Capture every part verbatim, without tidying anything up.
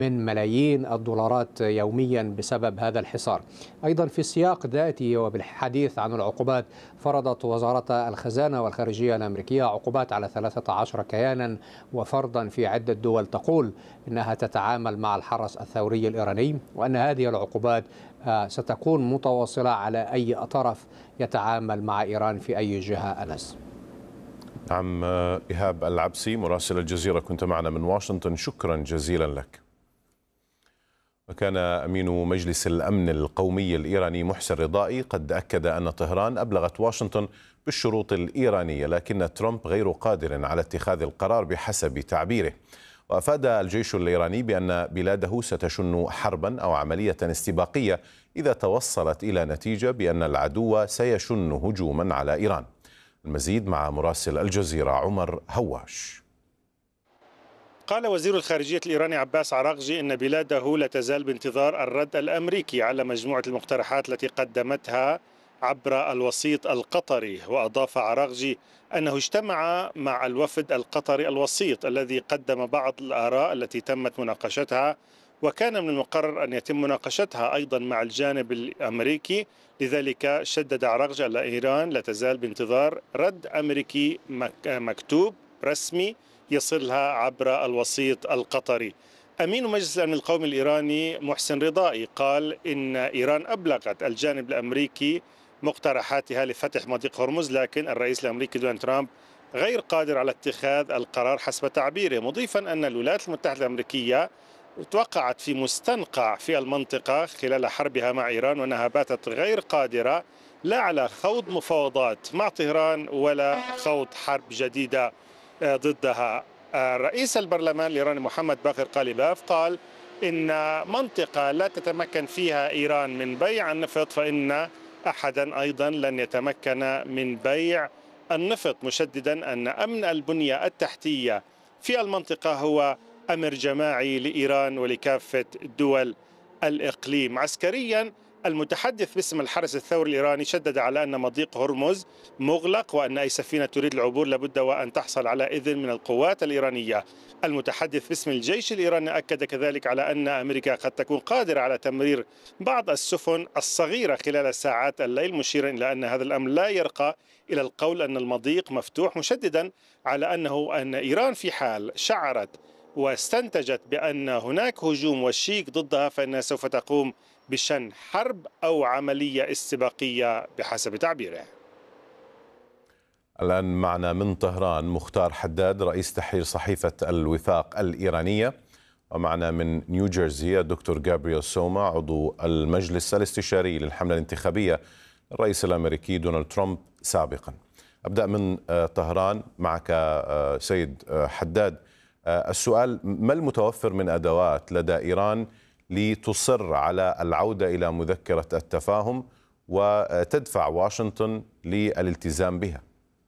من ملايين الدولارات يوميا بسبب هذا الحصار. أيضا في السياق ذاته وبالحديث عن العقوبات، فرضت وزارة الخزانة والخارجية الأمريكية عقوبات على ثلاثة عشر كيانا وفردا في عدة دول تقول إنها تتعامل مع الحرس الثوري الإيراني، وأن هذه العقوبات ستكون متواصلة على أي طرف يتعامل مع إيران في أي جهة. أنس. نعم، إيهاب العبسي مراسل الجزيرة كنت معنا من واشنطن، شكرا جزيلا لك. وكان أمين مجلس الأمن القومي الإيراني محسن رضائي قد أكد أن طهران أبلغت واشنطن بالشروط الإيرانية، لكن ترامب غير قادر على اتخاذ القرار بحسب تعبيره. وأفاد الجيش الإيراني بأن بلاده ستشن حربا أو عملية استباقية إذا توصلت إلى نتيجة بأن العدو سيشن هجوما على إيران. المزيد مع مراسل الجزيرة عمر هواش. قال وزير الخارجية الإيراني عباس عراقجي إن بلاده لا تزال بانتظار الرد الأمريكي على مجموعة المقترحات التي قدمتها عبر الوسيط القطري. وأضاف عراقجي أنه اجتمع مع الوفد القطري الوسيط الذي قدم بعض الآراء التي تمت مناقشتها، وكان من المقرر أن يتم مناقشتها أيضا مع الجانب الأمريكي. لذلك شدد عراقجي أن إيران لا تزال بانتظار رد أمريكي مكتوب رسمي يصلها عبر الوسيط القطري. أمين مجلس الأمن القومي الإيراني محسن رضائي قال إن إيران أبلغت الجانب الأمريكي مقترحاتها لفتح مضيق هرمز، لكن الرئيس الأمريكي دونالد ترامب غير قادر على اتخاذ القرار حسب تعبيره، مضيفا أن الولايات المتحدة الأمريكية توقعت في مستنقع في المنطقة خلال حربها مع إيران، وأنها باتت غير قادرة لا على خوض مفاوضات مع طهران ولا خوض حرب جديدة ضدها. رئيس البرلمان الإيراني محمد باقر قاليباف قال إن منطقة لا تتمكن فيها إيران من بيع النفط فإن أحدا أيضا لن يتمكن من بيع النفط، مشددا أن أمن البنية التحتية في المنطقة هو أمر جماعي لإيران ولكافة دول الإقليم. عسكريا، المتحدث باسم الحرس الثوري الإيراني شدد على أن مضيق هرمز مغلق، وأن أي سفينة تريد العبور لابد وأن تحصل على إذن من القوات الإيرانية. المتحدث باسم الجيش الإيراني أكد كذلك على أن أمريكا قد تكون قادرة على تمرير بعض السفن الصغيرة خلال ساعات الليل، مشيرا إلى أن هذا الأمر لا يرقى إلى القول أن المضيق مفتوح، مشددا على أنه أن إيران في حال شعرت واستنتجت بأن هناك هجوم وشيك ضدها فإنها سوف تقوم بشن حرب أو عملية استباقية بحسب تعبيره. الآن معنا من طهران مختار حداد رئيس تحرير صحيفة الوفاق الإيرانية، ومعنا من نيوجيرسي الدكتور جابرييل سوما عضو المجلس الاستشاري للحملة الانتخابية الرئيس الأمريكي دونالد ترامب سابقا. أبدأ من طهران معك سيد حداد. السؤال: ما المتوفر من أدوات لدى إيران لتصر على العودة إلى مذكرة التفاهم وتدفع واشنطن للالتزام بها؟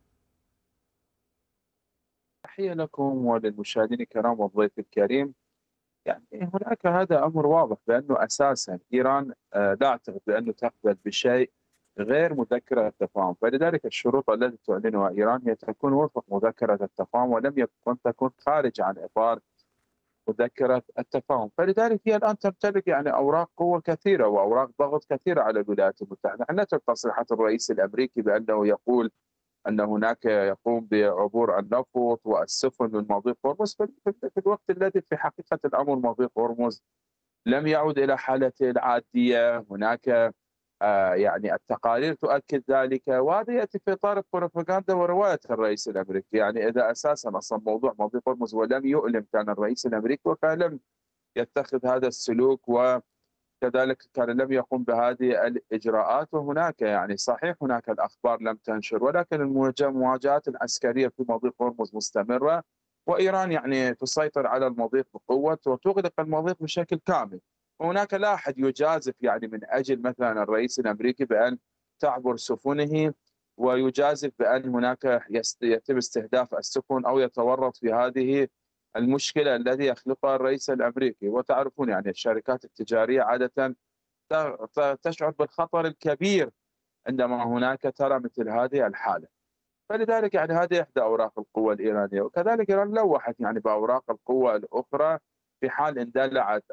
تحية لكم وللمشاهدين الكرام والضيف الكريم. يعني هناك هذا أمر واضح بأنه أساسا إيران لا أعتقد بأنه تقبل بشيء غير مذكرة التفاهم، فلذلك الشروط التي تعلنها إيران هي تكون وفق مذكرة التفاهم ولم يكن تكون خارج عن إطار مذكرة التفاهم. فلذلك هي الآن تمتلك يعني أوراق قوة كثيرة وأوراق ضغط كثيرة على الولايات المتحدة. نحن نترك تصريحات الرئيس الأمريكي بأنه يقول أن هناك يقوم بعبور النفط والسفن من مضيق هرمز في الوقت الذي في حقيقة الأمر مضيق هرمز لم يعد إلى حالته العادية. هناك آه يعني التقارير تؤكد ذلك، وهذا يأتي في إطار البروباغندا ورواية الرئيس الأمريكي. يعني إذا أساسا أصلا موضوع مضيق هرمز ولم يؤلم كان الرئيس الأمريكي وكان لم يتخذ هذا السلوك وكذلك كان لم يقوم بهذه الإجراءات. وهناك يعني صحيح هناك الأخبار لم تنشر، ولكن المواجهات العسكرية في مضيق هرمز مستمرة، وإيران يعني تسيطر على المضيق بقوة وتغلق المضيق بشكل كامل. وهناك لا أحد يجازف يعني من أجل مثلا الرئيس الأمريكي بأن تعبر سفنه، ويجازف بأن هناك يتم استهداف السفن أو يتورط في هذه المشكلة التي يخلقها الرئيس الأمريكي. وتعرفون يعني الشركات التجارية عادة تشعر بالخطر الكبير عندما هناك ترى مثل هذه الحالة. فلذلك يعني هذه إحدى أوراق القوة الإيرانية، وكذلك إيران لوحت يعني بأوراق القوة الأخرى في حال اندلعت